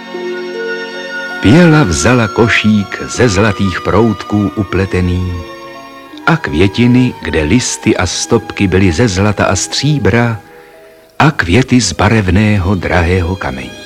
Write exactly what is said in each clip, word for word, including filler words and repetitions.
Běla vzala košík ze zlatých proutků upletený a květiny, kde listy a stopky byly ze zlata a stříbra a květy z barevného drahého kamení.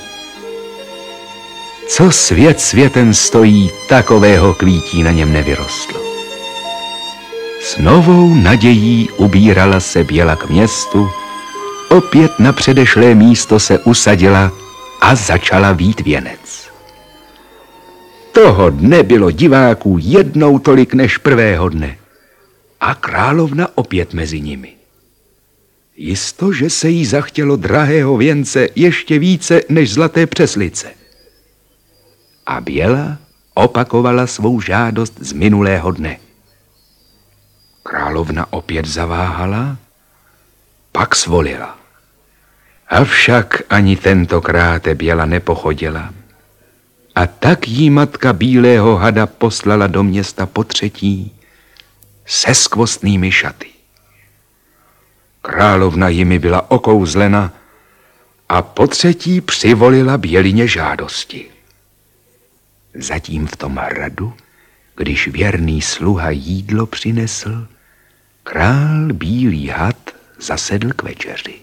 Co svět světem stojí, takového kvítí na něm nevyrostlo. S novou nadějí ubírala se Běla k městu, opět na předešlé místo se usadila a začala vít věnec. Toho dne bylo diváků jednou tolik než prvého dne a královna opět mezi nimi. Jisto, že se jí zachtělo drahého věnce ještě více než zlaté přeslice. A Běla opakovala svou žádost z minulého dne. Královna opět zaváhala, pak svolila. Avšak ani tentokrát Běla nepochodila. A tak jí matka bílého hada poslala do města po třetí se skvostnými šaty. Královna jimi byla okouzlena a po třetí přivolila Bělině žádosti. Zatím v tom hradu, když věrný sluha jídlo přinesl, král bílý had zasedl k večeři.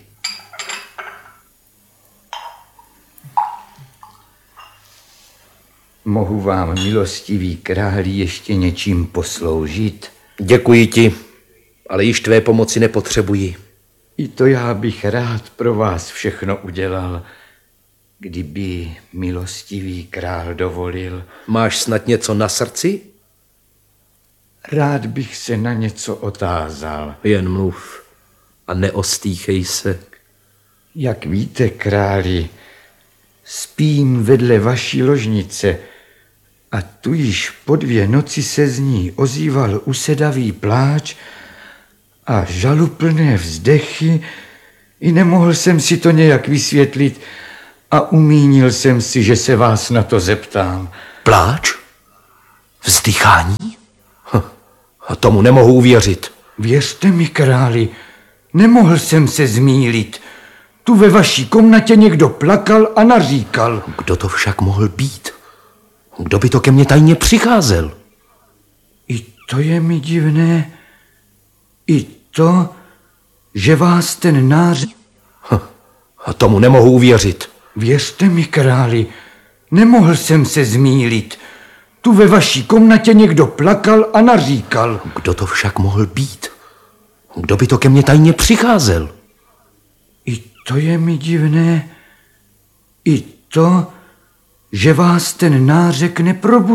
Mohu vám, milostivý králi, ještě něčím posloužit? Děkuji ti, ale již tvé pomoci nepotřebuji. I to já bych rád pro vás všechno udělal, kdyby milostivý král dovolil. Máš snad něco na srdci? Rád bych se na něco otázal. Jen mluv a neostýchej se. Jak víte, králi, spím vedle vaší ložnice a tu již po dvě noci se z ní ozýval usedavý pláč a žaluplné vzdechy, i nemohl jsem si to nějak vysvětlit a umínil jsem si, že se vás na to zeptám. Pláč? Vzdychání? Hm, tomu nemohu uvěřit. Věřte mi, králi, nemohl jsem se zmýlit. Tu ve vaší komnatě někdo plakal a naříkal. Kdo to však mohl být? Kdo by to ke mně tajně přicházel? I to je mi divné. I to, že vás ten nářek... Hm, tomu nemohu uvěřit. Věřte mi, králi, nemohl jsem se zmýlit. Tu ve vaší komnatě někdo plakal a naříkal. Kdo to však mohl být? Kdo by to ke mně tajně přicházel? I to je mi divné. I to, že vás ten nářek neprobudil.